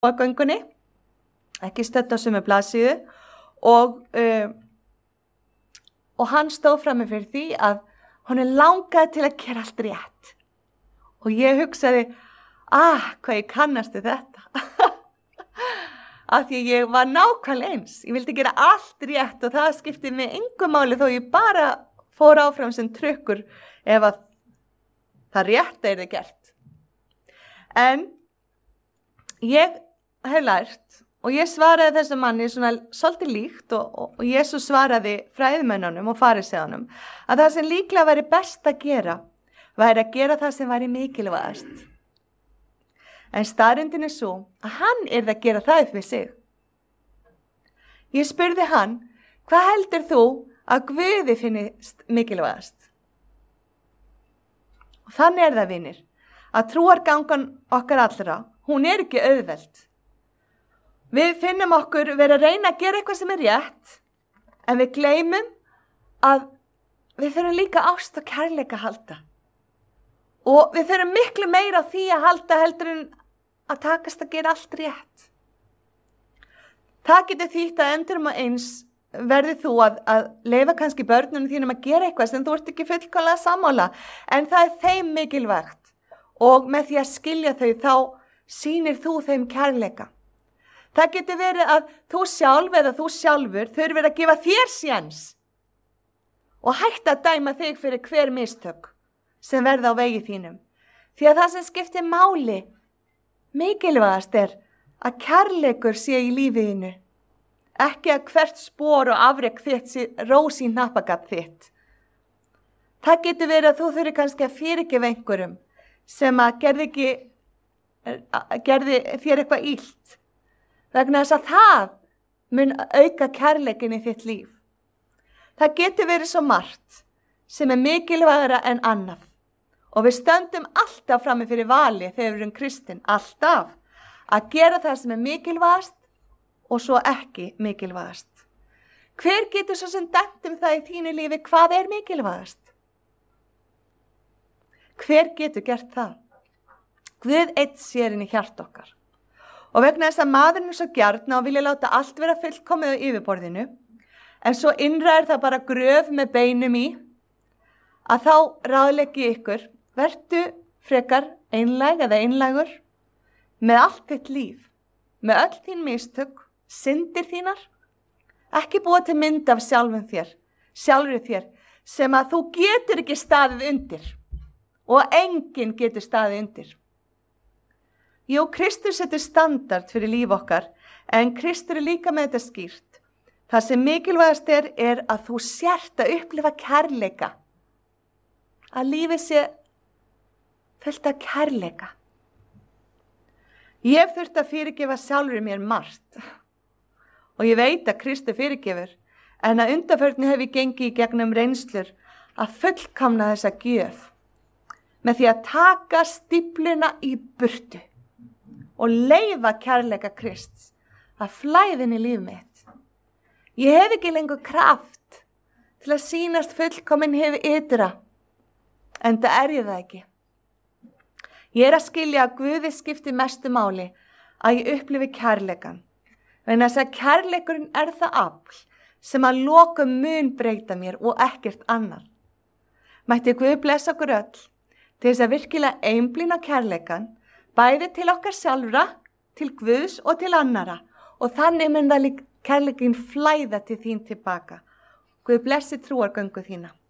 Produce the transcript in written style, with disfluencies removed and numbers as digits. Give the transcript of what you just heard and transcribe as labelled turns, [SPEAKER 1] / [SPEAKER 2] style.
[SPEAKER 1] á göngunni, ekki stödd á sömu blaðsíðu og hann stóð frammi fyrir því að honum langaði til að gera allt rétt. Og ég hugsaði, hvað ég kannast við þetta. Af því ég var nákvæmlega eins. Ég vildi gera allt rétt og það skipti mig engu máli þó ég bara fór áfram sem trukkur ef að það rétta yrði gert. En ég hef lært og ég svaraði þessum manni svona svolítið líkt og Jesús svaraði fræðimönnunum og fariseunum að það sem líklega væri best að væri að gera það sem væri mikilvægast. En staðreyndin er svo að hann yrði að gera það upp við sig. Ég spurði hann, hvað heldur þú að Guði finnist mikilvægast? Og þannig er það, vinir, að trúargangan okkar allra, hún er ekki auðveld. Við finnum okkur vera að reyna að gera eitthvað sem er rétt, en við gleymum að við þurfum líka ást og kærleika að halda. Og við þurfum miklu meira á því að halda heldur en að takast að gera allt rétt. Það getur þýtt að endurum og eins verði þú að leyfa kannski börnunum þínum að gera eitthvað sem þú ert ekki fullkomlega sammála, en það er þeim mikilvægt og með því að skilja þau þá sýnir þú þeim kærleika. Það getur verið að þú sjálf eða þú sjálfur þurfir að gefa þér séns og hætta að dæma þig fyrir hver mistök sem verða á vegi þínum. Því að það sem skiptir máli mikilvægast er að kærleikur sé í lífiðinu, ekki að hvert spor og afrek þitt sé rós í hnappagat þitt. Það getur verið að þú þurfi kannski að fyrirgefa einhverjum sem að gerði þér eitthvað illt, vegna þess að það mun auka kærleikin í þitt líf. Það getur verið svo margt sem er mikilvægara en annað. Og við stöndum alltaf frammi fyrir vali þegar við erum kristin, alltaf, að gera það sem er mikilvægast og svo ekki mikilvægast. Hver getur svo sem dæmt það í þínu lífi hvað er mikilvægast? Hver getur gert það? Guð einn sér inn í hjart okkar. Og vegna þess að maðurinn er svo gjarna og vilja láta allt vera fullkomið á yfirborðinu, en svo innra er það bara gröf með beinum í, að þá ráðleggi ykkur, vertu frekar einlæg eða einlægur með allt þitt líf, með öll þín mistök, syndir þínar, ekki búa til mynd af sjálfur þér, sem að þú getur ekki staðið undir og enginn getur staðið undir. Jú, Kristur setur standard fyrir líf okkar, en Kristur er líka með þetta skýrt. Það sem mikilvægast er að þú sért að upplifa kærleika, að lífið sé fullt af kærleika. Ég hef þurft að fyrirgefa sjálfur mér margt og ég veit að Kristur fyrirgefur, en að undanförnu hef ég gengið í gegnum reynslur að fullkomna þessa gjöf með því að taka stífluna í burtu og leyfa kærleika Krists að flæða inn í líf mitt. Ég hef ekki lengur kraft til að sýnast fullkomin hið ytra, en það er ég það ekki. Ég er að skilja að Guði skiptir mestu máli að ég upplifi kærleikan. Vegna þess að kærleikurinn er það afl sem að lokum mun breyta mér og ekkert annar. Mætti Guð blessa okkur öll til þess að virkilega einblína kærleikan, bæði til okkar sjálfra, til Guðs og til annara, og þannig mun það kærleikin flæða til þín tilbaka. Guð blessi trúargöngu þína.